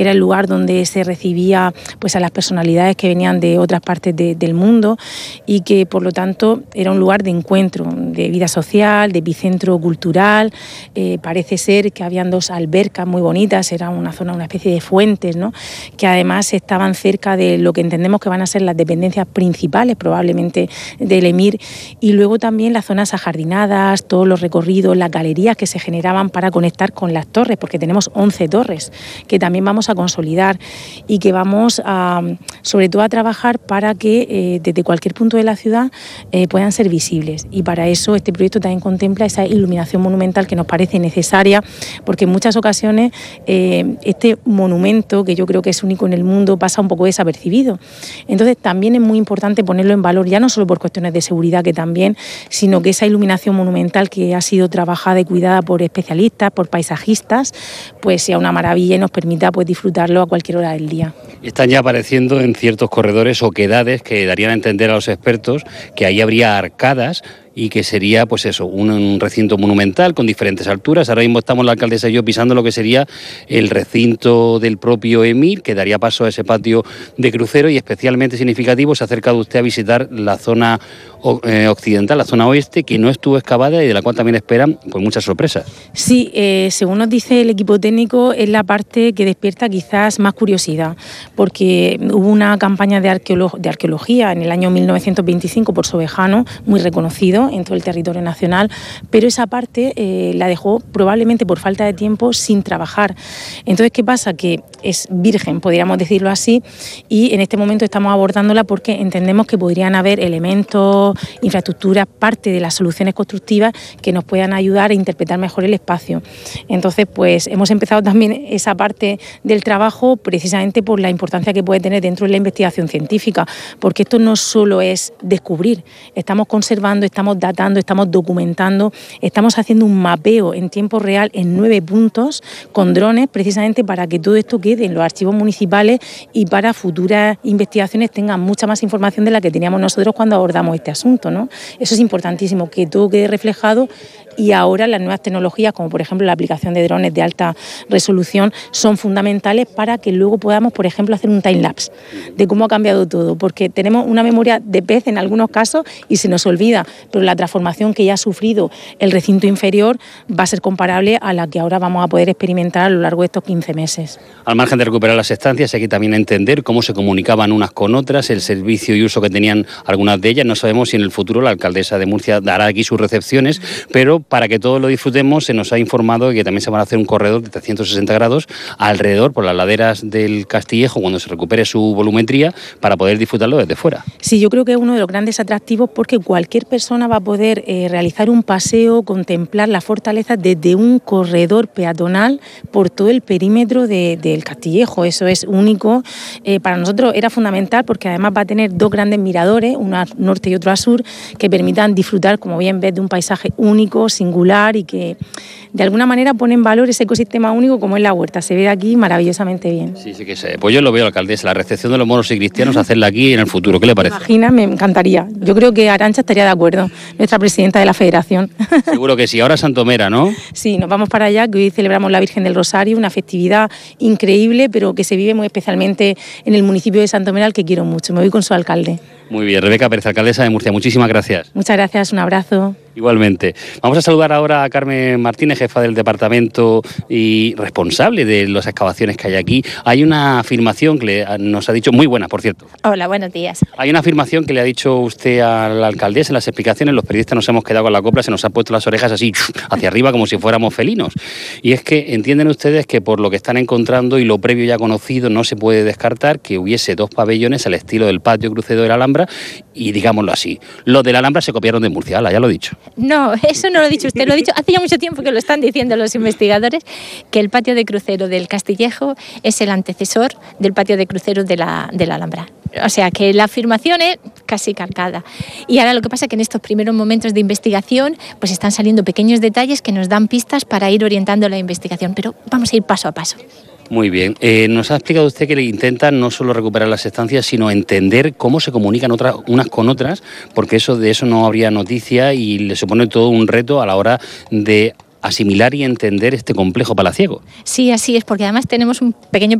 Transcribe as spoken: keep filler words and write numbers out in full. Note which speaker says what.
Speaker 1: que era el lugar donde se recibía pues, a las personalidades que venían de otras partes de, del mundo y que por lo tanto era un lugar de encuentro, de vida social, de epicentro cultural. Eh, parece ser que habían dos albercas muy bonitas, era una zona, una especie de fuentes, ¿no?, que además estaban cerca de lo que entendemos que van a ser las dependencias principales probablemente del Emir, y luego también las zonas ajardinadas, todos los recorridos, las galerías que se generaban para conectar con las torres, porque tenemos once torres que también vamos a consolidar y que vamos a, sobre todo a trabajar para que eh, desde cualquier punto de la ciudad eh, puedan ser visibles, y para eso este proyecto también contempla esa iluminación monumental que nos parece necesaria, porque en muchas ocasiones eh, este monumento, que yo creo que es único en el mundo, pasa un poco desapercibido. Entonces también es muy importante ponerlo en valor, ya no solo por cuestiones de seguridad, que también, sino que esa iluminación monumental que ha sido trabajada y cuidada por especialistas, por paisajistas, pues sea una maravilla y nos permita pues disfrutarlo a cualquier hora del día.
Speaker 2: Están ya apareciendo en ciertos corredores oquedades que darían a entender a los expertos que ahí habría arcadas y que sería, pues eso, un, un recinto monumental con diferentes alturas. Ahora mismo estamos la alcaldesa y yo pisando lo que sería el recinto del propio Emir, que daría paso a ese patio de crucero, y especialmente significativo se ha acercado usted a visitar la zona eh, occidental, la zona oeste, que no estuvo excavada y de la cual también esperan pues muchas sorpresas.
Speaker 1: Sí, eh, según nos dice el equipo técnico, es la parte que despierta quizás más curiosidad, porque hubo una campaña de, arqueolo- de arqueología en el año mil novecientos veinticinco por Sobejano, muy reconocido en todo el territorio nacional, pero esa parte eh, la dejó probablemente por falta de tiempo sin trabajar. Entonces, ¿qué pasa? Que es virgen, podríamos decirlo así, y en este momento estamos abordándola porque entendemos que podrían haber elementos, infraestructuras, parte de las soluciones constructivas que nos puedan ayudar a interpretar mejor el espacio. Entonces, pues hemos empezado también esa parte del trabajo precisamente por la importancia que puede tener dentro de la investigación científica, porque esto no solo es descubrir, estamos conservando, estamos datando, estamos documentando, estamos haciendo un mapeo en tiempo real en nueve puntos con drones, precisamente para que todo esto quede en los archivos municipales y para futuras investigaciones tengan mucha más información de la que teníamos nosotros cuando abordamos este asunto, ¿no? Eso es importantísimo, que todo quede reflejado, y ahora las nuevas tecnologías, como por ejemplo la aplicación de drones de alta resolución, son fundamentales para que luego podamos, por ejemplo, hacer un time-lapse de cómo ha cambiado todo, porque tenemos una memoria de pez en algunos casos y se nos olvida, pero la transformación que ya ha sufrido el recinto inferior va a ser comparable a la que ahora vamos a poder experimentar a lo largo de estos quince meses.
Speaker 2: Al margen de recuperar las estancias, hay que también entender cómo se comunicaban unas con otras, el servicio y uso que tenían algunas de ellas. No sabemos si en el futuro la alcaldesa de Murcia dará aquí sus recepciones, pero para que todos lo disfrutemos se nos ha informado de que también se van a hacer un corredor de trescientos sesenta grados alrededor por las laderas del Castillejo cuando se recupere su volumetría, para poder disfrutarlo desde fuera.
Speaker 1: Sí, yo creo que es uno de los grandes atractivos, porque cualquier persona va a poder eh, realizar un paseo, contemplar la fortaleza desde un corredor peatonal por todo el perímetro de, del Castillejo. Eso es único. Eh, para nosotros era fundamental porque además va a tener dos grandes miradores, uno a norte y otro a sur, que permitan disfrutar, como bien ves, de un paisaje único, singular, y que de alguna manera pone en valor ese ecosistema único como es la huerta. Se ve aquí maravillosamente bien.
Speaker 2: Sí, sí que sé. Pues yo lo veo, alcaldesa, la recepción de los moros y cristianos, hacerla aquí en el futuro. ¿Qué le parece?
Speaker 1: Imagina, me encantaría. Yo creo que Arantxa estaría de acuerdo, nuestra presidenta de la Federación.
Speaker 2: Seguro que sí. Ahora Santomera, ¿no?
Speaker 1: Sí, nos vamos para allá, que hoy celebramos la Virgen del Rosario, una festividad increíble, pero que se vive muy especialmente en el municipio de Santomera, al que quiero mucho. Me voy con su alcalde.
Speaker 2: Muy bien, Rebeca Pérez, alcaldesa de Murcia, muchísimas gracias.
Speaker 1: Muchas gracias, un abrazo.
Speaker 2: Igualmente. Vamos a saludar ahora a Carmen Martínez, jefa del departamento y responsable de las excavaciones que hay aquí. Hay una afirmación que le, nos ha dicho, muy buena, por cierto.
Speaker 3: Hola, buenos días.
Speaker 2: Hay una afirmación que le ha dicho usted a la alcaldesa en las explicaciones. Los periodistas nos hemos quedado con la copla, se nos han puesto las orejas así hacia arriba como si fuéramos felinos. Y es que entienden ustedes que por lo que están encontrando y lo previo ya conocido, no se puede descartar que hubiese dos pabellones al estilo del patio crucero de la Alhambra, y digámoslo así, los de la Alhambra se copiaron de Murcia, ala, ya lo he dicho.
Speaker 3: No, eso no lo ha dicho usted, lo ha dicho hace ya mucho tiempo que lo están diciendo los investigadores, que el patio de crucero del Castillejo es el antecesor del patio de crucero de la, de la Alhambra. O sea que la afirmación es casi calcada. Y ahora lo que pasa es que en estos primeros momentos de investigación pues están saliendo pequeños detalles que nos dan pistas para ir orientando la investigación, pero vamos a ir paso a paso.
Speaker 2: Muy bien. Eh, nos ha explicado usted que le intentan no solo recuperar las estancias, sino entender cómo se comunican otras, unas con otras, porque eso de eso no habría noticia y le supone todo un reto a la hora de asimilar y entender este complejo palaciego.
Speaker 3: Sí, así es, porque además tenemos un pequeño